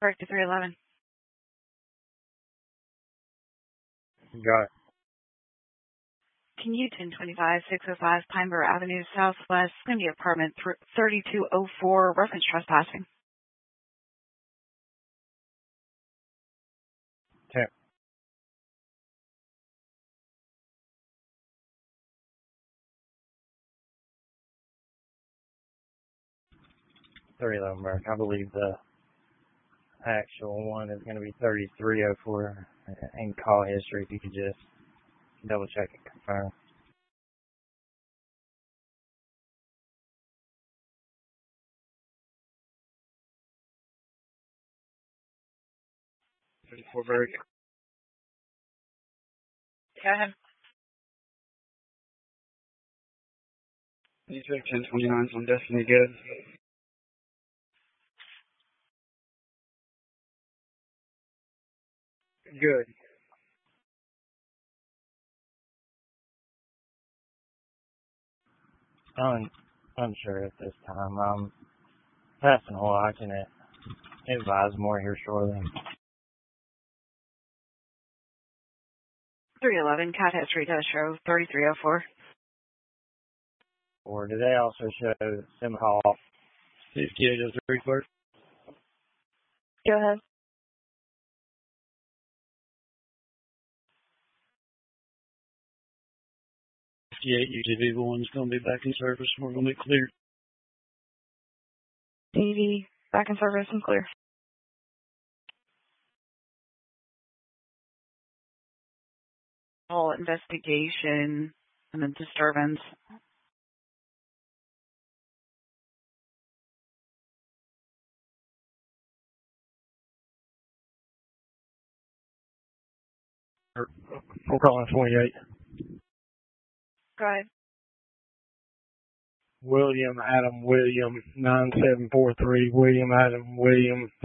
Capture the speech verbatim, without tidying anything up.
Correct to three eleven. Got it. Can you ten twenty-five, six oh five Pineborough Avenue Southwest, going to be apartment thirty-two oh four, reference trespassing. Okay. three eleven Burke. I believe the actual one is going to be thirty-three oh four. And call history, if you could just double check and confirm. thirty-four Burke. Go ahead. You check ten twenty-nine on Destiny Good. Good. I'm unsure at this time. I'm passing Hawaii. I can advise more here shortly. three eleven, cat history does show thirty-three oh four. Or do they also show Sim Hall fifty-eight oh three first? Go ahead. fifty-eight U T V one is going to be back in service. We're going to be cleared. E V, back in service and clear. Whole investigation and the disturbance. We're calling twenty-eight. Go ahead. William Adam William nine seven four three. William Adam William